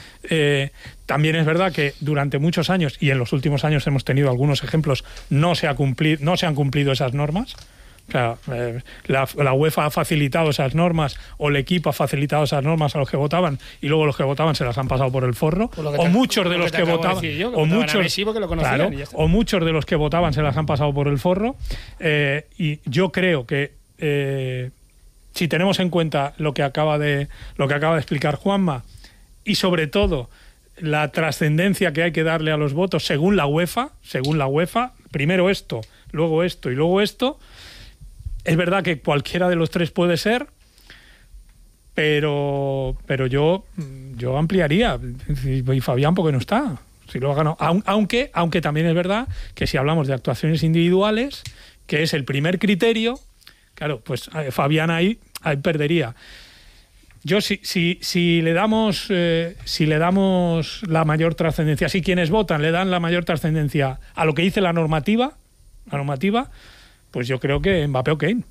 eh, también es verdad que durante muchos años, y en los últimos años hemos tenido algunos ejemplos, no se ha cumplido, no se han cumplido esas normas. O sea, eh, la, la UEFA ha facilitado esas normas o el equipo ha facilitado esas normas a los que votaban y luego los que votaban se las han pasado por el forro. Por lo que O te- muchos por de lo los que que, te acabo de votaban decir yo, que o votaban a muchos, Messi porque lo conocían claro, y ya está. o muchos de los que votaban se las han pasado por el forro. Eh, y yo creo que eh, si tenemos en cuenta lo que acaba de lo que acaba de explicar Juanma y sobre todo la trascendencia que hay que darle a los votos según la UEFA, según la UEFA, primero esto, luego esto y luego esto. Es verdad que cualquiera de los tres puede ser, pero pero yo yo ampliaría. Y Fabián, ¿por qué no está? Si lo ha ganado. Aun- Aunque, aunque también es verdad que si hablamos de actuaciones individuales, que es el primer criterio, claro, pues eh, Fabián ahí, ahí perdería. Yo si, si, si le damos eh, si le damos la mayor trascendencia, si quienes votan le dan la mayor trascendencia a lo que dice la normativa, la normativa, pues yo creo que Mbappé o Kane.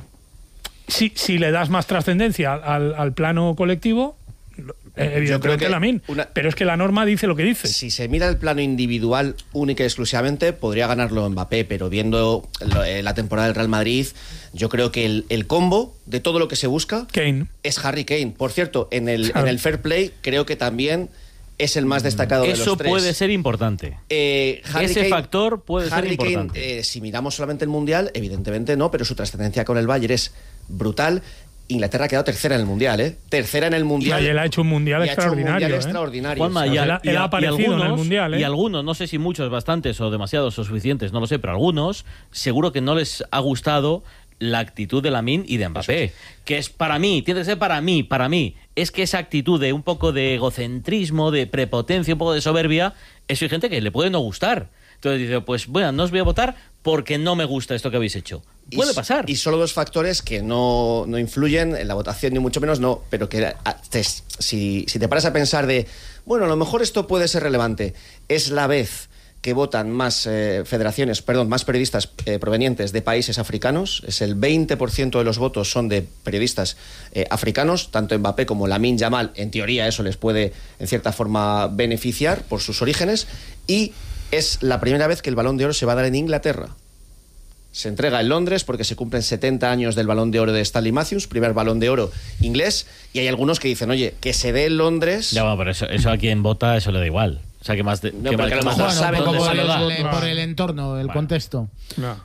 Si, si le das más trascendencia al, al plano colectivo, eh, evidentemente que Lamine. una- Pero es que la norma dice lo que dice. Si se mira el plano individual única y exclusivamente, podría ganarlo Mbappé, pero viendo lo- eh, la temporada del Real Madrid, yo creo que el, el combo de todo lo que se busca Kane. es Harry Kane. Por cierto, en el, Claro. en el Fair Play creo que también es el más destacado de Eso los tres. puede ser importante. Eh, Harry Ese Kane- factor puede ser Harry Kane, importante. eh, si miramos solamente el Mundial, evidentemente no, pero su trascendencia con el Bayern es brutal. Inglaterra ha quedado tercera en el Mundial, ¿eh? Tercera en el Mundial. Y él ha hecho un mundial Y ha hecho un extraordinario. mundial ¿eh? extraordinario. Juanma, O sea, y, Él al- ha- él y ha a- aparecido y en el algunos, Mundial, ¿eh? y algunos, no sé si muchos, bastantes o demasiados o suficientes, no lo sé, pero algunos seguro que no les ha gustado la actitud de Lamine y de Mbappé, que es para mí, tiene que ser para mí, para mí, es que esa actitud de un poco de egocentrismo, de prepotencia, un poco de soberbia, eso hay gente que le puede no gustar. Entonces dice, pues bueno, no os voy a votar porque no me gusta esto que habéis hecho. Y Puede s- pasar. Y solo dos factores que no, no influyen en la votación, ni mucho menos no, pero que a- te- si, si te paras a pensar de, bueno, a lo mejor esto puede ser relevante, es la vez que votan más eh, federaciones, perdón, más periodistas eh, provenientes de países africanos, es el veinte por ciento de los votos son de periodistas eh, africanos, tanto Mbappé como Lamine Yamal, en teoría eso les puede en cierta forma beneficiar por sus orígenes, y es la primera vez que el Balón de Oro se va a dar en Inglaterra. Se entrega en Londres porque se cumplen setenta años del Balón de Oro de Stanley Matthews, primer Balón de Oro inglés, y hay algunos que dicen, oye, que se dé en Londres... Ya, bueno, pero eso, eso a quien vota, eso le da igual. O sea, que más de, No, que porque más- a lo que mejor más- sabe ¿dónde cómo se se lo da? lo por, el, por el entorno, el Vale. contexto. No.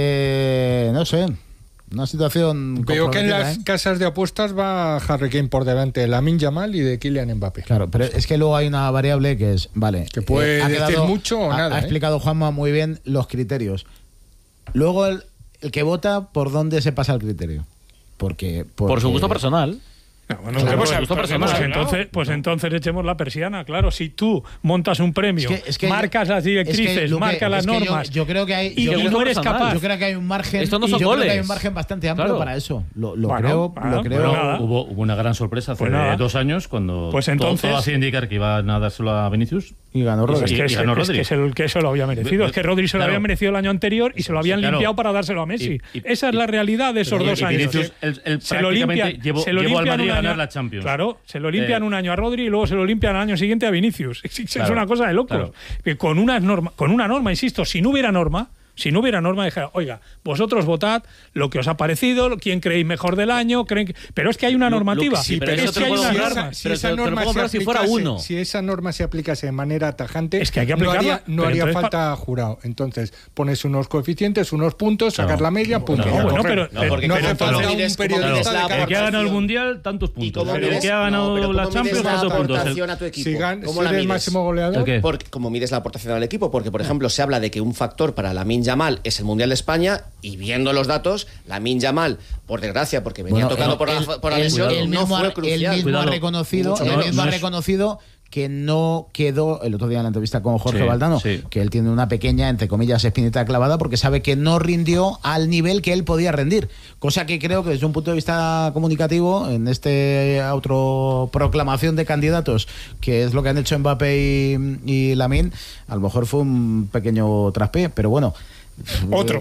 Eh, no sé. Una situación. Veo que en comprometida, las ¿eh? casas de apuestas va Harry Kane por delante de Lamine Yamal y de Kylian Mbappé. Claro, pero es que luego hay una variable que es, vale, Que puede ha decir mucho o ha- nada, Ha ¿eh? explicado Juanma muy bien los criterios. Luego el, el que vota, ¿por dónde se pasa el criterio? Porque, Por su porque- gusto personal. No, bueno, Claro, pues, pues, pues, pues, pues, claro. entonces, pues entonces echemos la persiana, claro. Si tú montas un premio, Es que- es que marcas yo- las directrices, es que, Luque, marcas las es que yo- normas, Yo, creo que hay, y yo tú creo- no eres capaz. Yo creo que hay un margen. Esto no y son yo creo que hay goles. un margen bastante amplio Claro. para eso. Lo, lo Bueno, creo. bueno, lo creo. pues nada. Hubo, hubo una gran sorpresa hace Pues nada. dos años cuando Pues todo- entonces- todo hacía indicar que iban a dárselo a Vinicius. Y ganó Pues Rodri. es que, Y- y es- ganó es Rodri. que, es el, que eso lo había merecido. Ve- Es que Rodri se lo claro. había merecido el año anterior y se lo habían Claro. limpiado para dárselo a Messi. Y- y- Esa es la realidad de esos y- dos y años. Vinicius, él- él se lo prácticamente limpian, llevó- se lo llevó al limpian Madrid un a año, ganar la Champions. Claro, se lo limpian Eh, un año a Rodri y luego se lo limpian al año siguiente a Vinicius. Es, es Claro. una cosa de locos. Claro. Que Con, unas norma, con una norma, insisto, si no hubiera norma, si no hubiera norma, dijera, oiga, vosotros votad lo que os ha parecido, quién creéis mejor del año, creen que... pero es que hay una Lu- normativa. Lu- sí, pero es eso que te hay lo puedo una comprar, norma. Si pero esa te- te lo norma puedo se comprar si fuera aplicase- uno. si esa norma se aplicase de manera tajante, Es que hay que no aplicarla, haría, no pero haría entonces falta jurado. Entonces, pones unos coeficientes, unos puntos, sacar la media, punto. no, Y a bueno, correr. pero- No, porque no como hace tú falta mides- un como periodista mides de la cada El que ha ganado el aportación- Mundial, tantos ¿Y puntos. cómo El mides- que ha no, ganado pero la ¿cómo mides Champions, la tantos puntos. aportación a tu equipo? Si, gan- ¿Cómo si la eres mides? máximo goleador, ¿El qué? Porque, como mides la aportación al equipo, porque por ejemplo se habla de que un factor para Lamine Yamal es el Mundial de España y viendo los datos, Lamine Yamal, por desgracia, porque venía Bueno, tocando él- por la, él- por la él- lesión, él no mismo, fue ha- crucial. él mismo Cuidado. ha reconocido, Mucho él menos. mismo ha No es- reconocido que no quedó, el otro día en la entrevista con Jorge Sí, Valdano, sí. que él tiene una pequeña, entre comillas, espinita clavada porque sabe que no rindió al nivel que él podía rendir. Cosa que creo que desde un punto de vista comunicativo, en este autoproclamación de candidatos, que es lo que han hecho Mbappé y, y Lamine, a lo mejor fue un pequeño traspié, pero bueno. Otro.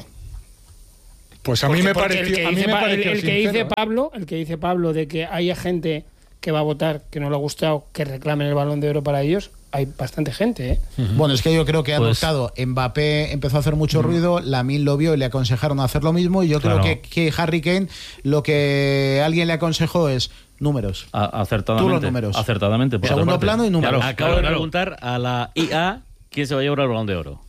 Pues a mí Porque- me porque pareció, el que a mí dice me Pa- el- pareció el que sincero, dice ¿eh? Pablo, el que dice Pablo de que haya gente que va a votar que no le ha gustado que reclamen el Balón de Oro para ellos, hay bastante gente, ¿eh? Bueno, es que yo creo que han Pues- optado. Mbappé empezó a hacer mucho ruido, Lamine lo vio y le aconsejaron hacer lo mismo. Y yo Claro. creo que, que Harry Kane lo que alguien le aconsejó es números. A- Acertadamente. Tú los números. Acertadamente. por Segundo otra parte. plano y números. Claro, Acabo claro, de claro. preguntar a la I A quién se va a llevar el Balón de Oro.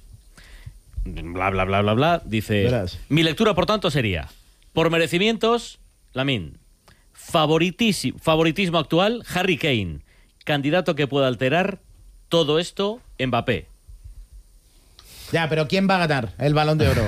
Bla, bla, bla, bla, bla. Dice, Verás. mi lectura, por tanto, sería, por merecimientos, Lamine. Favoritísimo, favoritismo actual, Harry Kane. Candidato que pueda alterar todo esto, Mbappé. Ya, pero ¿quién va a ganar el Balón de Oro?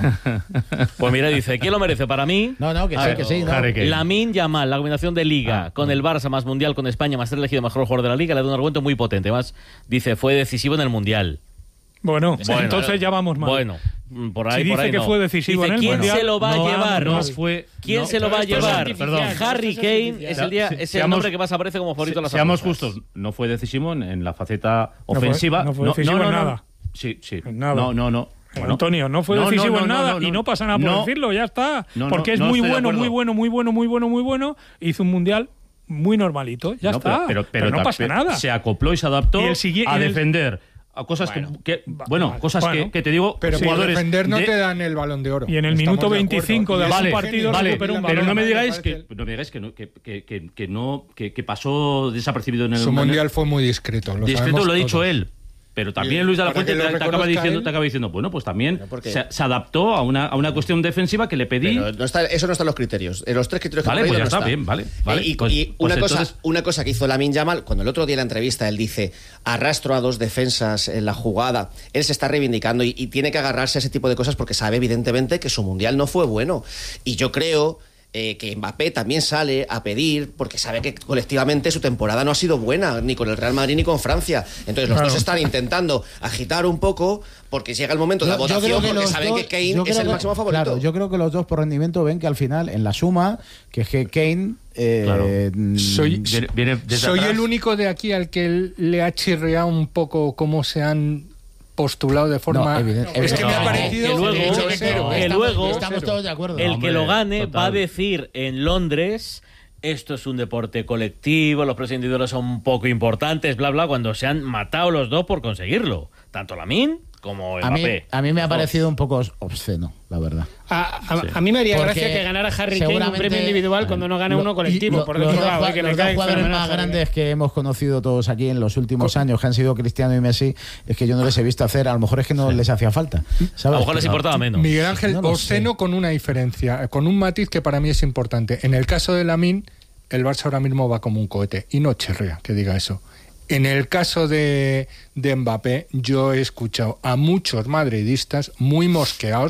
Pues mira, dice, ¿quién lo merece? Para mí, No, no, que A sí, ver, que sí. ¿no? Harry Kane. Lamine Yamal, la combinación de Liga Ah, con el Barça más Mundial, con España, más ser elegido mejor jugador de la Liga, le da un argumento muy potente. Más, dice, fue decisivo en el Mundial. Bueno, Bueno, entonces ya vamos mal. Bueno, mm, por ahí, Si por dice ahí que no. fue decisivo Dice, en el ¿quién Mundial? se lo va No, a llevar? no fue- ¿Quién no, se lo va a esto es llevar? artificial, Perdón. Harry esto es Kane artificial. es el, día, Se- es el seamos- nombre que más aparece como favorito en las Seamos apuestas. justos, no fue decisivo en, en la faceta No fue- ofensiva. no fue decisivo en nada. Sí, sí. En nada. No, no, no. Bueno. Antonio, no fue No, no, decisivo no, en no, nada no, no. y no pasa nada por No. decirlo, ya está. No, no, porque es no muy estoy de bueno, acuerdo. muy bueno, muy bueno, muy bueno, muy bueno. Hizo un mundial muy normalito, ya No, está. Pero, pero, Pero no ta- pasa pero nada. Se acopló y se adaptó Y el sigui- a y el- defender a cosas Bueno, que, que- va- bueno, vale. cosas Bueno. que, que te digo, Pero por jugadores defender no de- te dan el Balón de Oro. Y en el Estamos minuto de acuerdo. veinticinco de Y algún es Vale, partido genio. vale, recuperó un pero balón. no me Me digáis parece que, el- no me digáis que no que, que, que, que no que, que pasó desapercibido en el Su en el- mundial fue muy discreto. Lo discreto, sabemos lo ha dicho todos. él. Pero también Y Luis de la para Fuente que te, lo te acaba reconozca diciendo, él. te acaba diciendo, bueno, pues también porque- se, se adaptó a una, a una cuestión defensiva que le pedí. Pero no está, eso no está en los criterios. En los tres criterios que Vale, hemos pues ya leído está, no bien, vale, vale. Eh, y Pues- y pues una, cosa, entonces- una cosa que hizo Lamine Yamal, cuando el otro día en la entrevista él dice, arrastro a dos defensas en la jugada, él se está reivindicando y, y tiene que agarrarse a ese tipo de cosas porque sabe evidentemente que su mundial no fue bueno. Y yo creo... Eh, que Mbappé también sale a pedir porque sabe que colectivamente su temporada no ha sido buena ni con el Real Madrid ni con Francia, entonces los Claro. dos están intentando agitar un poco porque llega el momento de la Yo- yo votación creo que porque los saben dos- que Kane yo es creo el que- máximo favorito. Claro, yo creo que los dos por rendimiento ven que al final, en la suma, que es que Kane... eh, Claro. mm, Soy, Viene- viene desde soy atrás. el único de aquí al que le ha chirreado un poco cómo se han postulado de forma... No, eviden- es que me ha no, parecido... que luego- de hecho, que cero, que ¿eh? luego- Estamos todos de acuerdo. El Hombre, que lo gane total. va a decir en Londres, esto es un deporte colectivo, los precios individuales son poco importantes, bla, bla, cuando se han matado los dos por conseguirlo. Tanto Lamine como A mí, Mbappé. a mí me ha parecido un poco obsceno, la verdad. A, a- a mí me haría Porque gracia que ganara Harry Kane un seguramente- premio individual cuando no gane Lo- uno colectivo. lo- Porque los digo, dos, ah, jua- que me los dos cae jugadores fenomenal más Harry Kane. grandes que hemos conocido todos aquí en los últimos años, que han sido Cristiano y Messi, es que yo no les he visto hacer, a lo mejor es que no les hacía falta. ¿sabes? A lo mejor les Pero- importaba menos. Miguel Ángel, No lo obsceno sé. con una diferencia, con un matiz que para mí es importante. En el caso de Lamine, el Barça ahora mismo va como un cohete y no chirrea que diga eso. En el caso de, de Mbappé, yo he escuchado a muchos madridistas muy mosqueados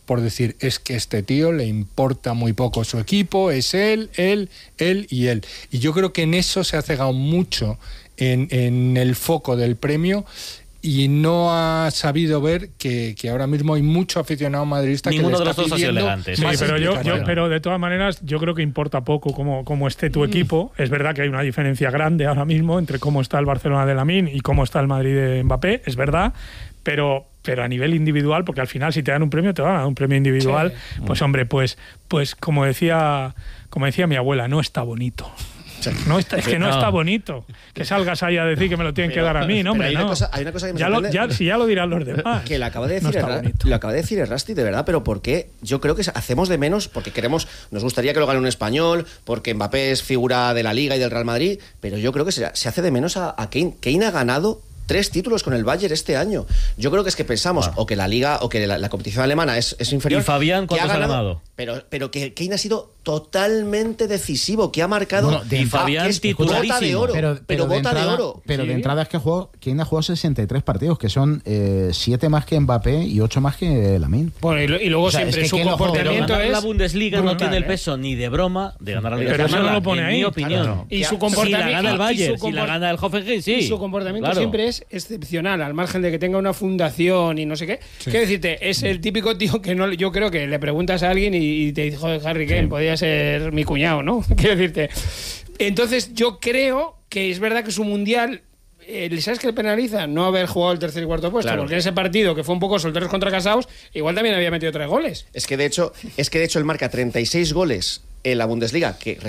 por decir, es que este tío le importa muy poco su equipo, es él, él, él y él. Y yo creo que en eso se ha cegado mucho en, en el foco del premio, y no ha sabido ver que, que ahora mismo hay mucho aficionado madridista. Ninguno que le de está los dos ha sido pidiendo elegante. Sí, más pero yo, yo, explicación. pero de todas maneras, yo creo que importa poco cómo, cómo esté tu equipo. Es verdad que hay una diferencia grande ahora mismo entre cómo está el Barcelona de Lamine y cómo está el Madrid de Mbappé, es verdad, pero pero a nivel individual, porque al final si te dan un premio, te van a dar un premio individual, sí. Pues hombre, pues pues como decía, como decía mi abuela, no está bonito. No está, es que no, no está bonito que salgas ahí a decir que me lo tienen pero, que dar a mí, no, hombre, hay no. Una cosa, hay una cosa que me ya lo, ya, si ya lo dirán los demás. Que lo acaba de decir, no el, lo acaba de decir el Rasti, de verdad, pero ¿por qué? Yo creo que hacemos de menos, porque queremos, nos gustaría que lo gane un español, porque Mbappé es figura de la Liga y del Real Madrid, pero yo creo que se, se hace de menos a, a Kane. Kane ha ganado tres títulos con el Bayern este año. Yo creo que es que pensamos wow. o que la Liga o que la, la competición alemana es, es inferior. ¿Y Fabián cuántos ha ganado? ganado? Pero, pero que Kane ha sido totalmente decisivo, que ha marcado bueno, de, y Fabián es titularísimo. Bota de oro, pero, pero, pero de bota entrada, de oro. Pero ¿Sí? de entrada es que jugó, Kane ha jugado sesenta y tres partidos, que son siete eh, más que Mbappé y ocho más que Lamine. Bueno, y, lo, y luego o sea, siempre es que su comportamiento ganar es la Bundesliga brutal, no tiene el ¿eh? peso ni de broma de ganar la Liga. Pero eso no lo pone en ahí. mi opinión. Claro. Y su comportamiento, si la gana el Bayern, comport- si la gana el Hoffenheim, sí. Y su comportamiento claro. siempre es excepcional, al margen de que tenga una fundación y no sé qué. Sí. Quiero decirte, es el típico tío que no, yo creo que le preguntas a alguien y, y te dice, joder, Harry Kane, sí. podría ser mi cuñado, ¿no? Quiero decirte. Entonces, yo creo que es verdad que su mundial, eh, ¿sabes qué le penaliza? No haber jugado el tercer y cuarto puesto, claro. Porque en ese partido, que fue un poco solteros contra casados, igual también había metido tres goles. Es que de hecho, es que de hecho él marca treinta y seis goles en la Bundesliga, que